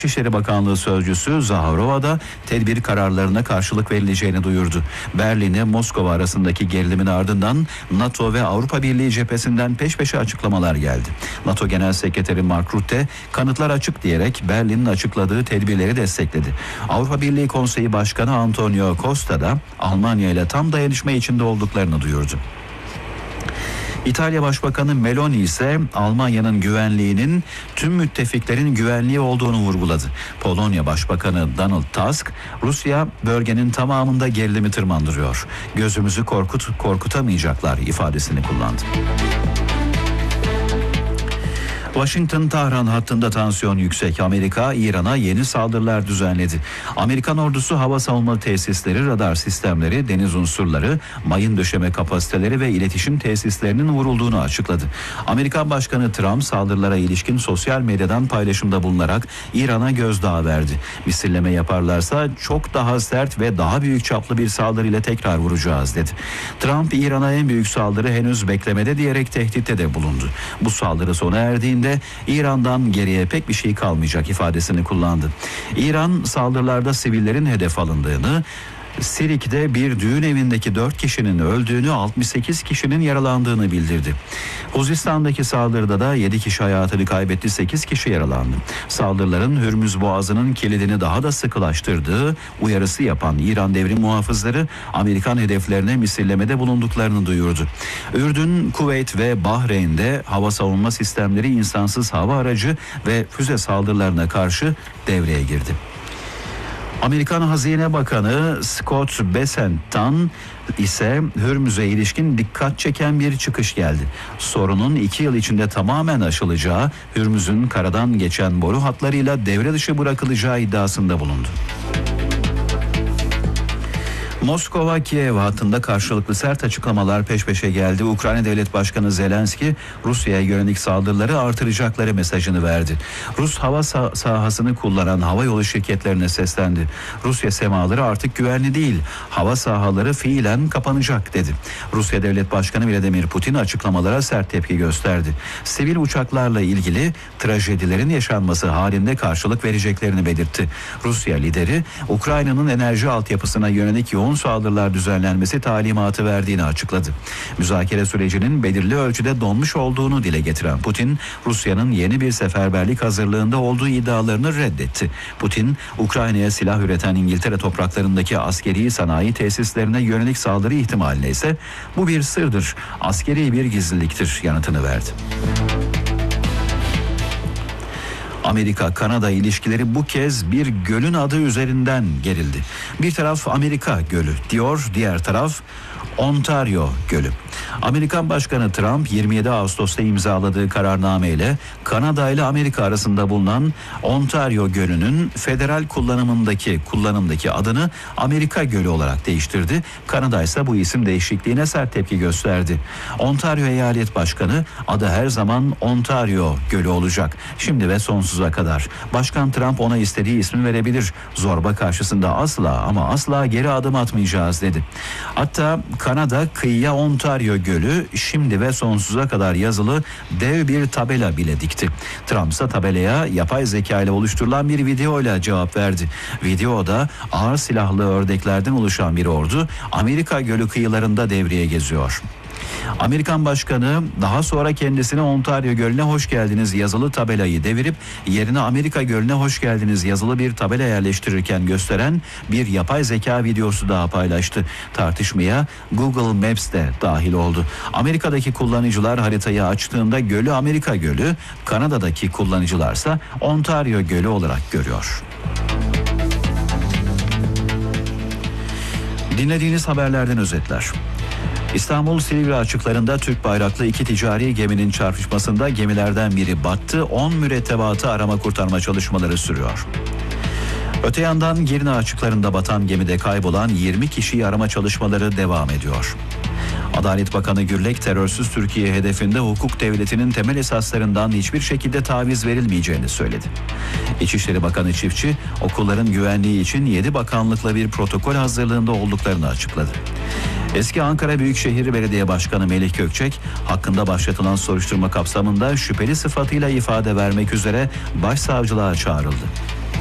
İçişleri Bakanlığı Sözcüsü Zaharova da tedbir kararlarına karşılık verileceğini duyurdu. Berlin'e Moskova arasındaki gerilimin ardından NATO ve Avrupa Birliği cephesinden peş peşe açıklamalar geldi. NATO Genel Sekreteri Mark Rutte kanıtlar açık diyerek Berlin'in açıkladığı tedbirleri destekledi. Avrupa Birliği Konseyi Başkanı Antonio Costa da Almanya ile tam dayanışma içinde olduklarını duyurdu. İtalya Başbakanı Meloni ise Almanya'nın güvenliğinin tüm müttefiklerin güvenliği olduğunu vurguladı. Polonya Başbakanı Donald Tusk, Rusya bölgenin tamamında gerilimi tırmandırıyor. Gözümüzü korkutamayacaklar ifadesini kullandı. Washington-Tahran hattında tansiyon yüksek. Amerika, İran'a yeni saldırılar düzenledi. Amerikan ordusu hava savunma tesisleri, radar sistemleri, deniz unsurları, mayın döşeme kapasiteleri ve iletişim tesislerinin vurulduğunu açıkladı. Amerikan Başkanı Trump saldırılara ilişkin sosyal medyadan paylaşımda bulunarak İran'a gözdağı verdi. Misilleme yaparlarsa çok daha sert ve daha büyük çaplı bir saldırıyla tekrar vuracağız dedi. Trump, İran'a en büyük saldırı henüz beklemede diyerek tehditte de bulundu. Bu saldırı sona erdiğinde İran'dan geriye pek bir şey kalmayacak ifadesini kullandı. İran saldırılarda sivillerin hedef alındığını, Sirik'te bir düğün evindeki 4 kişinin öldüğünü, 68 kişinin yaralandığını bildirdi. Huzistan'daki saldırıda da 7 kişi hayatını kaybetti, 8 kişi yaralandı. Saldırıların Hürmüz Boğazı'nın kilidini daha da sıkılaştırdığı uyarısı yapan İran devrim muhafızları Amerikan hedeflerine misillemede bulunduklarını duyurdu. Ürdün, Kuveyt ve Bahreyn'de hava savunma sistemleri insansız hava aracı ve füze saldırılarına karşı devreye girdi. Amerikan Hazine Bakanı Scott Bessent'tan ise Hürmüz'e ilişkin dikkat çeken bir çıkış geldi. Sorunun 2 yıl içinde tamamen aşılacağı, Hürmüz'ün karadan geçen boru hatlarıyla devre dışı bırakılacağı iddiasında bulundu. Moskova-Kiev hattında karşılıklı sert açıklamalar peş peşe geldi. Ukrayna Devlet Başkanı Zelenski, Rusya'ya yönelik saldırıları artıracakları mesajını verdi. Rus hava sahasını kullanan havayolu şirketlerine seslendi. Rusya semaları artık güvenli değil, hava sahaları fiilen kapanacak dedi. Rusya Devlet Başkanı Vladimir Putin açıklamalara sert tepki gösterdi. Sivil uçaklarla ilgili trajedilerin yaşanması halinde karşılık vereceklerini belirtti. Rusya lideri, Ukrayna'nın enerji altyapısına yönelik yoğun saldırılar düzenlenmesi talimatı verdiğini açıkladı. Müzakere sürecinin belirli ölçüde donmuş olduğunu dile getiren Putin, Rusya'nın yeni bir seferberlik hazırlığında olduğu iddialarını reddetti. Putin, Ukrayna'ya silah üreten İngiltere topraklarındaki askeri sanayi tesislerine yönelik saldırı ihtimaline ise bu bir sırdır, askeri bir gizliliktir yanıtını verdi. Amerika-Kanada ilişkileri bu kez bir gölün adı üzerinden gerildi. Bir taraf Amerika Gölü diyor, diğer taraf Ontario Gölü. Amerikan Başkanı Trump 27 Ağustos'ta imzaladığı kararnameyle Kanada ile Amerika arasında bulunan Ontario Gölü'nün federal kullanımdaki adını Amerika Gölü olarak değiştirdi. Kanada ise bu isim değişikliğine sert tepki gösterdi. Ontario Eyalet Başkanı, adı her zaman Ontario Gölü olacak, şimdi ve sonsuza kadar. Başkan Trump ona istediği ismi verebilir. Zorba karşısında asla ama asla geri adım atmayacağız dedi. Hatta Kanada kıyıya Ontario Gölü şimdi ve sonsuza kadar yazılı dev bir tabela bile dikti. Trump ise tabelaya yapay zeka ile oluşturulan bir videoyla cevap verdi. Videoda ağır silahlı ördeklerden oluşan bir ordu Amerika Gölü kıyılarında devreye geziyor. Amerikan Başkanı daha sonra kendisine Ontario Gölü'ne hoş geldiniz yazılı tabelayı devirip yerine Amerika Gölü'ne hoş geldiniz yazılı bir tabela yerleştirirken gösteren bir yapay zeka videosu daha paylaştı. Tartışmaya Google Maps de dahil oldu. Amerika'daki kullanıcılar haritayı açtığında gölü Amerika Gölü, Kanada'daki kullanıcılarsa Ontario Gölü olarak görüyor. Dinlediğiniz haberlerden özetler. İstanbul Silivri açıklarında Türk bayraklı 2 ticari geminin çarpışmasında gemilerden biri battı. 10 mürettebatı arama kurtarma çalışmaları sürüyor. Öte yandan Girne açıklarında batan gemide kaybolan 20 kişiyi arama çalışmaları devam ediyor. Adalet Bakanı Gürlek, terörsüz Türkiye hedefinde hukuk devletinin temel esaslarından hiçbir şekilde taviz verilmeyeceğini söyledi. İçişleri Bakanı Çiftçi, okulların güvenliği için 7 bakanlıkla bir protokol hazırlığında olduklarını açıkladı. Eski Ankara Büyükşehir Belediye Başkanı Melih Gökçek, hakkında başlatılan soruşturma kapsamında şüpheli sıfatıyla ifade vermek üzere başsavcılığa çağrıldı.